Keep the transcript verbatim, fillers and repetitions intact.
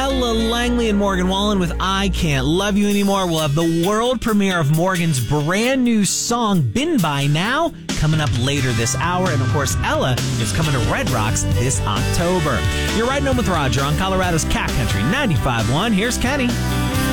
Ella Langley and Morgan Wallen with I Can't Love You Anymore. We'll have the world premiere of Morgan's brand new song, Been By Now, coming up later this hour. And of course, Ella is coming to Red Rocks this October. You're riding home with Roger on Colorado's Cat Country ninety-five point one. Here's Kenny.